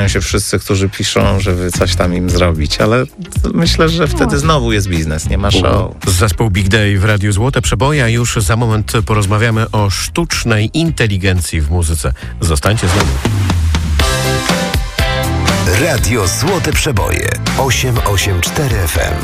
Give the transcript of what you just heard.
się wszyscy, którzy piszą, żeby coś tam im zrobić, ale myślę, że wtedy znowu jest biznes, nie ma show. Zespół Big Day w Radiu Złote Przeboje, a już za moment porozmawiamy o sztucznej inteligencji w muzyce. Zostańcie z nami. Radio Złote Przeboje 884 FM.